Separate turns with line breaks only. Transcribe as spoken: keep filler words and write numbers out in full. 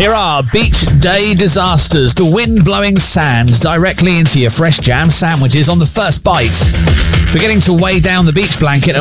Here are beach day disasters. The wind blowing sand directly into your fresh jam sandwiches on the first bite. Forgetting to weigh down the beach blanket and